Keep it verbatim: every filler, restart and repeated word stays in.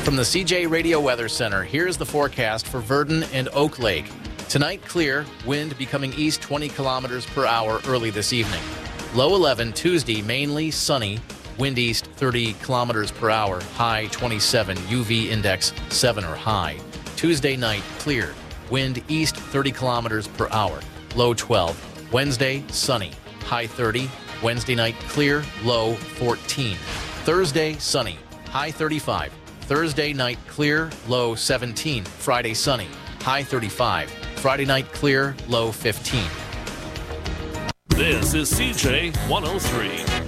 From the C J Radio Weather Center, here's the forecast for Verdon and Oak Lake. Tonight, clear, wind becoming east twenty kilometers per hour early this evening. Low eleven, Tuesday, mainly sunny, wind east thirty kilometers per hour, high twenty-seven, U V index seven or high. Tuesday night, clear, wind east thirty kilometers per hour, low twelve. Wednesday, sunny, high thirty. Wednesday night, clear, low fourteen. Thursday, sunny, high thirty-five. Thursday night, clear, low seventeen. Friday, sunny, high thirty-five. Friday night, clear, low fifteen. This is C J one oh three.